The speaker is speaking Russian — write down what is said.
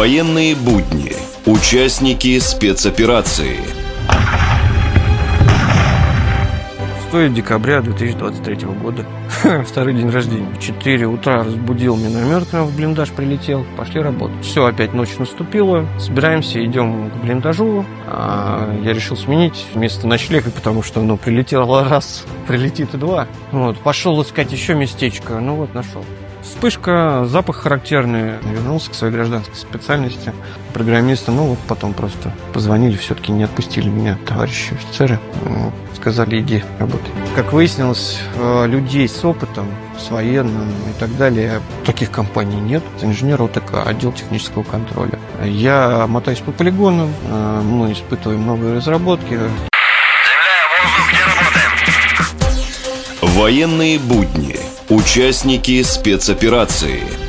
Военные будни. Участники спецоперации. 6 декабря 2023 года. Второй день рождения. В 4 утра разбудил миномет, к нам в блиндаж прилетел. Пошли работать. Все, опять ночь наступила. Собираемся, идем к блиндажу. Я решил сменить место ночлега, потому что, прилетело раз, прилетит и два. Пошел искать еще местечко. Нашел. Вспышка, запах характерный. Вернулся к своей гражданской специальности программиста. Потом просто позвонили, все-таки не отпустили меня товарищи офицеры. Сказали, иди, работай. Как выяснилось, людей с опытом, с военным и так далее, таких компаний нет. Инженер ОТК, отдел технического контроля. Я мотаюсь по полигонам, мы испытываем новые разработки. Земля, воздух, где работаем? Военные будни. Участники спецоперации.